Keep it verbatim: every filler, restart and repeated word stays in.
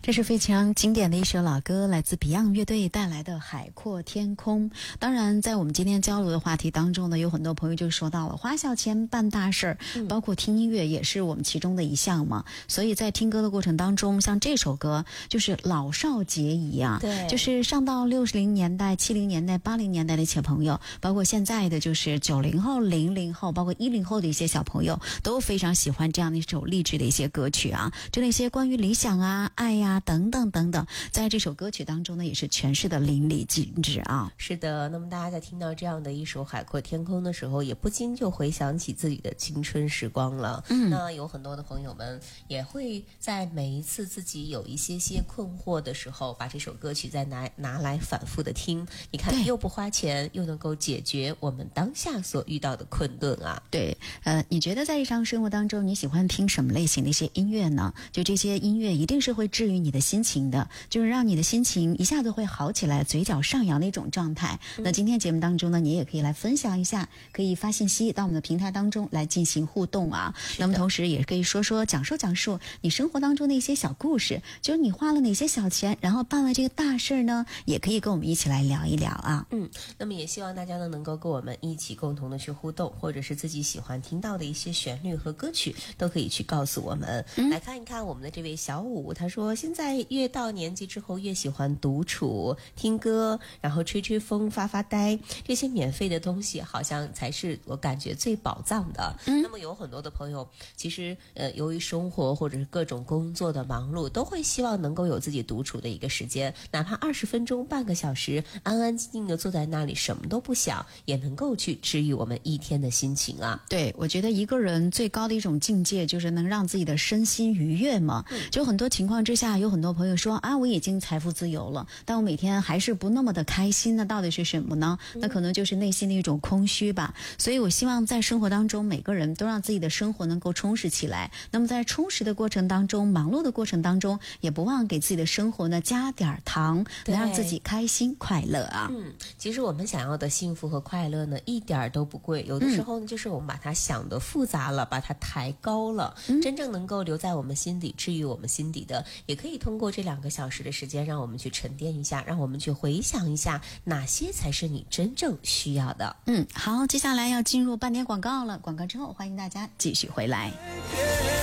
这是非常经典的一首老歌，来自 Beyond 乐队带来的《海阔天空》。当然在我们今天交流的话题当中呢，有很多朋友就说到了花小钱办大事儿、嗯、包括听音乐也是我们其中的一项嘛。所以在听歌的过程当中，像这首歌就是老少皆宜啊， 对， 就是上到六零年代、七零年代、八零年代的小朋友，包括现在的就是九零后、零零后，包括一零后的一些小朋友，都非常喜欢这样的一首励志的一些歌曲啊，就那些关于理想啊、爱呀、啊、等等等等，在这首歌曲当中呢，也是诠释的淋漓尽致啊。 是的，那么大家在听到这样的一首《海阔天空》的时候，也不禁就回想起自己的青春时光了。嗯，那有很多的朋友们也会在每一次自己有一些些困惑的时候，把这首歌曲再拿拿来反复的听。你看，又不花钱，又能够解决我们当下所遇到的困顿啊。 对，呃，你觉得在日常生活当中，你喜欢听什么类型的一些音乐呢？就这些音乐一定是会治愈你的心情的，就是让你的心情一下子会好起来，嘴角上扬的一种状态。嗯、那今天节目当中呢，你也可以来分享一下，可以发信息到我们的平台当中来进行互动啊。那么同时也可以说说讲述讲述你生活当中的一些小故事，就是你花了哪些小钱，然后办了这个大事呢，也可以跟我们一起来聊一聊啊。 嗯，那么也希望大家呢能够跟我们一起共同的去互动，或者是自己喜欢听到的一些旋律和歌曲，都可以去告诉我们。嗯、来看一看我们的这位小五，他说现在越到年纪之后越喜欢独处听歌，然后吹吹风发发呆，这些免费的东西好像才是我感觉最宝藏的。嗯、那么有很多的朋友其实呃由于生活或者是各种工作的忙碌，都会希望能够有自己独处的一个时间，哪怕二十分钟半个小时，安安静静的坐在那里什么都不想，也能够去治愈我们一天的心情啊。 对，我觉得一个人最高的一种境界就是能让自己的身心愉悦嘛。嗯、就很多情况之下，有很多朋友说啊，我已经财富自由了，但我每天还是不那么的开心，那到底是什么呢？嗯、那可能就是内心的一种空虚吧。所以我希望在生活当中，每个人都让自己的生活能够充实起来。那么在充实的过程当中，忙碌的过程当中，也不忘给自己的生活呢加点糖，能让自己开心快乐啊。 嗯，其实我们想要的幸福和快乐呢，一点都不贵。有的时候呢，嗯、就是我们把它想得复杂了，把它抬高了。嗯、真正能够留在我们心底、治愈我们心底的，也可以通过这两个小时的时间，让我们去沉淀一下，让我们去回想一下哪些才是你真正需要的。 嗯，好，接下来要进入半点广告了。广告之后，欢迎大家继续回来。